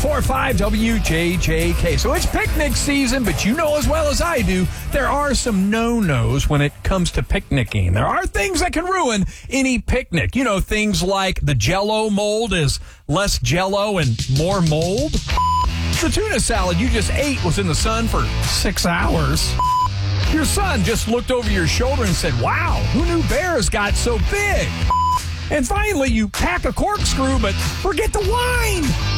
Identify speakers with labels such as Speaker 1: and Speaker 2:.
Speaker 1: 104.5 WJJK. So it's picnic season, but you know as well as I do, there are some no-nos when it comes to picnicking. There are things that can ruin any picnic. You know, things like the Jell-O mold is less Jell-O and more mold. The tuna salad you just ate was in the sun for 6 hours. Your son just looked over your shoulder and said, "Wow, who knew bears got so big?" And finally, you pack a corkscrew, but forget the wine.